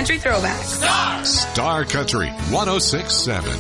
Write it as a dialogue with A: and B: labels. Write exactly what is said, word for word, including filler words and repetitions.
A: Country Throwback.
B: Star! Star Country one oh six point seven.